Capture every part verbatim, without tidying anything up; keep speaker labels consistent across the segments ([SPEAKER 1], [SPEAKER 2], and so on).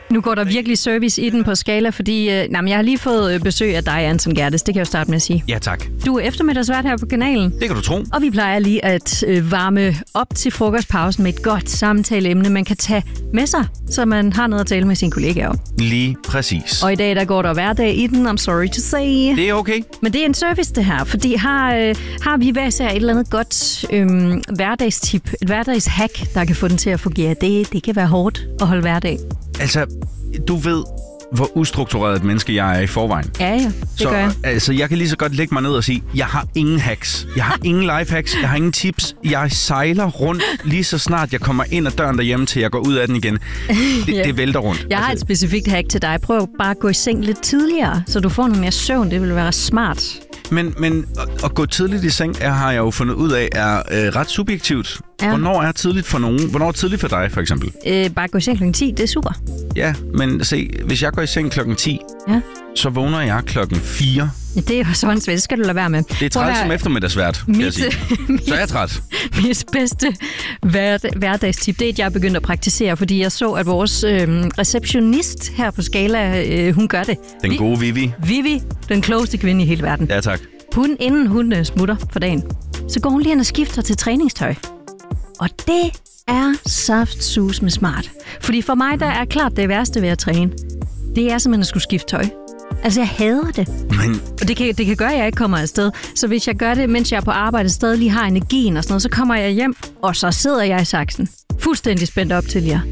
[SPEAKER 1] Nu går der virkelig service i den på skala, fordi øh, nej, jeg har lige fået besøg af dig, Anton Gerdes. Det kan jeg jo starte med at sige.
[SPEAKER 2] Ja, tak.
[SPEAKER 1] Du er eftermiddagsvært her på kanalen.
[SPEAKER 2] Det kan du tro.
[SPEAKER 1] Og vi plejer lige at øh, varme op til frokostpausen med et godt samtaleemne, man kan tage med sig, så man har noget at tale med sine kollegaer om.
[SPEAKER 2] Lige præcis.
[SPEAKER 1] Og i dag, der går der hverdag i den, I'm sorry to say.
[SPEAKER 2] Det er okay.
[SPEAKER 1] Men det er en service, det her, fordi har, øh, har vi hver især et eller andet godt øh, hverdagstip, et hverdagshack, der kan få den til at fungere. Det, det kan være hårdt at holde hverdag.
[SPEAKER 2] Altså, du ved, hvor ustruktureret et menneske jeg er i forvejen.
[SPEAKER 1] Ja, ja, det
[SPEAKER 2] så,
[SPEAKER 1] gør jeg.
[SPEAKER 2] Altså, jeg kan lige så godt lægge mig ned og sige, jeg har ingen hacks. Jeg har ingen lifehacks. Jeg har ingen tips. Jeg sejler rundt lige så snart jeg kommer ind ad døren derhjemme, til jeg går ud af den igen. Det,
[SPEAKER 1] ja.
[SPEAKER 2] det vælter rundt.
[SPEAKER 1] Jeg har
[SPEAKER 2] altså,
[SPEAKER 1] et specifikt hack til dig. Prøv bare at gå i seng lidt tidligere, så du får noget mere søvn. Det vil være smart.
[SPEAKER 2] Men, men at, at gå tidligt i seng, er, har jeg jo fundet ud af, er øh, ret subjektivt. Ja. Hvornår er tidligt for nogen? Hvornår er tidligt for dig, for eksempel?
[SPEAKER 1] Øh, bare gå i seng klokken ti, det er super.
[SPEAKER 2] Ja, men se, hvis jeg går i seng klokken ti, ja. så vågner jeg klokken fire.
[SPEAKER 1] Ja, det er jo sådan svært. Det skal du lade være med.
[SPEAKER 2] Det er træt som eftermiddagsvært, kan jeg sige. Så er jeg træt.
[SPEAKER 1] Mit bedste hver- hverdagstip, det er, at jeg er begyndt at praktisere, fordi jeg så, at vores øh, receptionist her på Skala, øh, hun gør det.
[SPEAKER 2] Den Vi- gode Vivi.
[SPEAKER 1] Vivi, den klogeste kvinde i hele verden.
[SPEAKER 2] Ja, tak.
[SPEAKER 1] Hun, inden hun øh, smutter for dagen, så går hun lige ind og skifter til træningstøj. Og det er saftsus med smart. Fordi for mig, der er klart det værste ved at træne. Det er simpelthen at skulle skifte tøj. Altså, jeg hader det.
[SPEAKER 2] Men...
[SPEAKER 1] Og det kan, det kan gøre, at jeg ikke kommer afsted. Så hvis jeg gør det, mens jeg er på arbejde, stadig lige har energien og sådan noget, så kommer jeg hjem, og så sidder jeg i saksen. Fuldstændig spændt op til jer.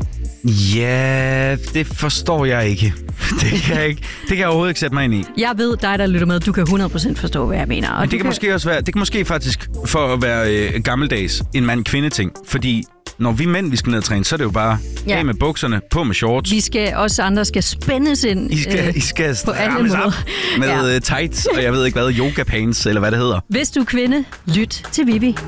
[SPEAKER 2] Ja, det forstår jeg ikke. Det kan jeg, ikke. Det kan jeg overhovedet ikke sætte mig ind i.
[SPEAKER 1] Jeg ved, dig der lytter med, du kan hundrede procent forstå, hvad jeg mener. Og
[SPEAKER 2] Men det kan,
[SPEAKER 1] kan
[SPEAKER 2] måske også være, det kan måske faktisk, for at være øh, gammeldags, en mand-kvinde-ting. Fordi når vi mænd, vi skal ned og træne, så er det jo bare ja. af med bukserne, på med shorts.
[SPEAKER 1] Vi skal, også andre skal spændes ind
[SPEAKER 2] I skal,
[SPEAKER 1] øh,
[SPEAKER 2] I skal
[SPEAKER 1] på alle måder.
[SPEAKER 2] Med
[SPEAKER 1] ja.
[SPEAKER 2] tights, og jeg ved ikke hvad, yoga pants, eller hvad det hedder.
[SPEAKER 1] Hvis du er kvinde, lyt til Vivi.